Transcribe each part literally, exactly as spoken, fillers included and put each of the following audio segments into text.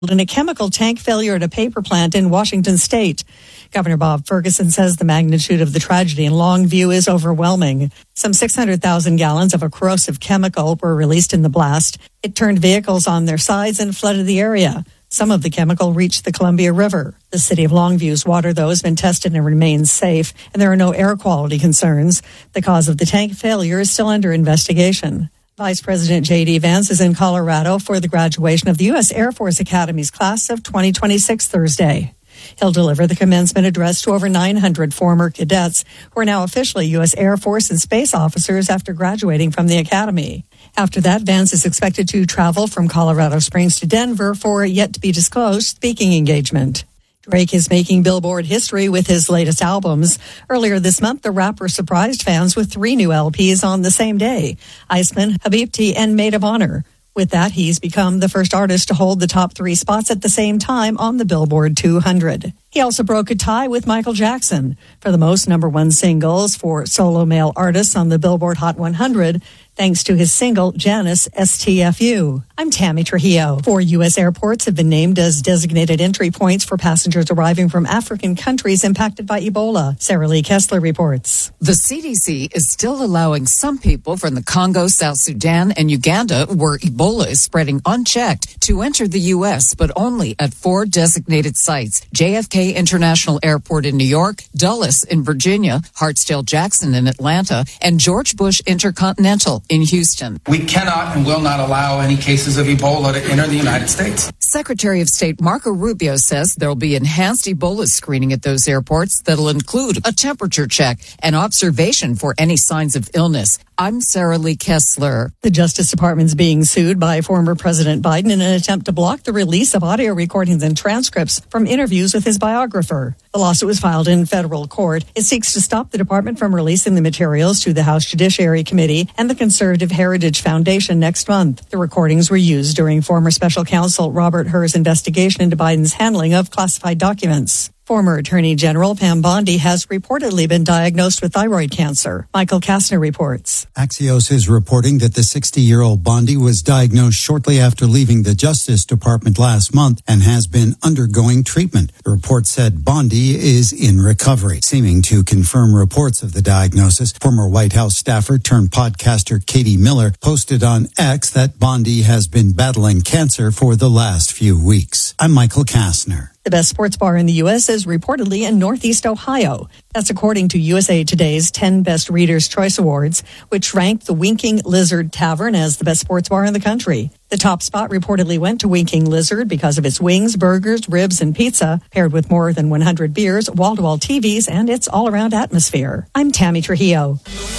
in a chemical tank failure at a paper plant in Washington state. Governor Bob Ferguson says the magnitude of the tragedy in Longview is overwhelming. Some six hundred thousand gallons of a corrosive chemical were released in the blast. It turned vehicles on their sides and flooded the area. Some of the chemical reached the Columbia River. The city of Longview's water, though, has been tested and remains safe, and there are no air quality concerns. The cause of the tank failure is still under investigation. Vice President J D. Vance is in Colorado for the graduation of the U S Air Force Academy's class of twenty twenty-six Thursday. He'll deliver the commencement address to over nine hundred former cadets who are now officially U S Air Force and space officers after graduating from the academy. After that, Vance is expected to travel from Colorado Springs to Denver for a yet-to-be-disclosed speaking engagement. Drake is making Billboard history with his latest albums. Earlier this month, the rapper surprised fans with three new L Ps on the same day: Iceman, Habibti, and Maid of Honor. With that, he's become the first artist to hold the top three spots at the same time on the Billboard two hundred. He also broke a tie with Michael Jackson for the most number one singles for solo male artists on the Billboard Hot one hundred, thanks to his single, Janice S T F U. I'm Tammy Trujillo. Four U S airports have been named as designated entry points for passengers arriving from African countries impacted by Ebola. Sarah Lee Kessler reports. The C D C is still allowing some people from the Congo, South Sudan, and Uganda, where Ebola is spreading unchecked, to enter the U S, but only at four designated sites: J F K International Airport in New York, Dulles in Virginia, Hartsdale-Jackson in Atlanta, and George Bush Intercontinental in Houston. We cannot and will not allow any cases of Ebola to enter the United States. Secretary of State Marco Rubio says there will be enhanced Ebola screening at those airports that'll include a temperature check and observation for any signs of illness. I'm Sarah Lee Kessler. The Justice Department's being sued by former President Biden in an attempt to block the release of audio recordings and transcripts from interviews with his biographer. The lawsuit was filed in federal court. It seeks to stop the department from releasing the materials to the House Judiciary Committee and the Conservative Heritage Foundation next month. The recordings were used during former special counsel Robert Hur's investigation into Biden's handling of classified documents. Former Attorney General Pam Bondi has reportedly been diagnosed with thyroid cancer. Michael Kastner reports. Axios is reporting that the sixty-year-old Bondi was diagnosed shortly after leaving the Justice Department last month and has been undergoing treatment. The report said Bondi is in recovery. Seeming to confirm reports of the diagnosis, former White House staffer turned podcaster Katie Miller posted on X that Bondi has been battling cancer for the last few weeks. I'm Michael Kastner. The best sports bar in the U S is reportedly in Northeast Ohio. That's according to U S A Today's ten Best Readers' Choice Awards, which ranked the Winking Lizard Tavern as the best sports bar in the country. The top spot reportedly went to Winking Lizard because of its wings, burgers, ribs, and pizza, paired with more than one hundred beers, wall-to-wall T Vs, and its all-around atmosphere. I'm Tammy Trujillo.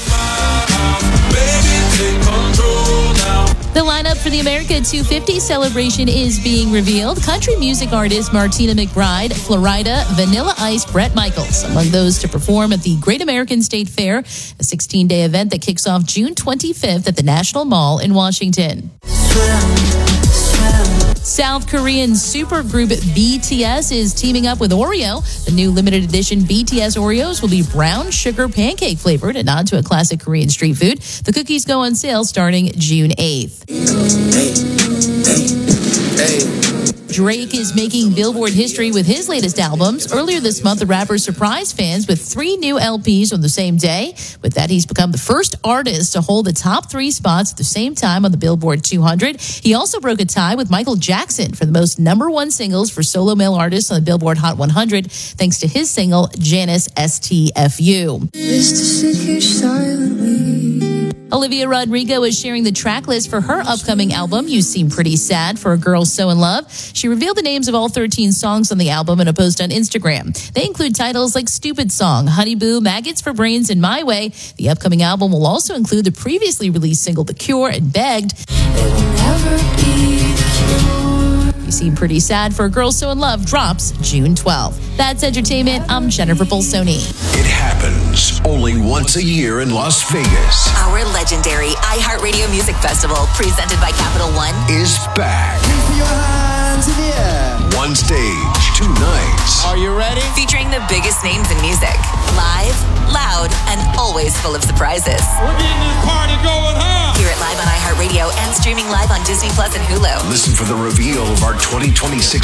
The lineup for the America two fifty celebration is being revealed. Country music artist Martina McBride, Florida, Vanilla Ice, Bret Michaels, among those to perform at the Great American State Fair, a sixteen-day event that kicks off June twenty-fifth at the National Mall in Washington. South Korean supergroup B T S is teaming up with Oreo. The new limited edition B T S Oreos will be brown sugar pancake flavored, a nod to a classic Korean street food. The cookies go on sale starting June eighth. Hey, hey, hey. Drake is making Billboard history with his latest albums. Earlier this month, the rapper surprised fans with three new L Ps on the same day. With that, he's become the first artist to hold the top three spots at the same time on the Billboard two hundred. He also broke a tie with Michael Jackson for the most number one singles for solo male artists on the Billboard Hot one hundred, thanks to his single, Janice S T F U. Olivia Rodrigo is sharing the track list for her upcoming album, You Seem Pretty Sad, for a Girl So in Love. She revealed the names of all thirteen songs on the album in a post on Instagram. They include titles like Stupid Song, Honey Boo, Maggots for Brains, and My Way. The upcoming album will also include the previously released single The Cure and Begged. It will never be the cure. You Seem Pretty Sad for a Girl So in Love drops June twelfth. That's entertainment. I'm Jennifer Bolsoni. It happens only once a year in Las Vegas. Our legendary iHeartRadio Music Festival, presented by Capital One, is back. One stage, two nights. Are you ready? Featuring the biggest names in music. Live, loud, and always full of surprises. We're getting this party going, huh? Hear it live on iHeartRadio and streaming live on Disney Plus and Hulu. Listen for the reveal of our twenty twenty-six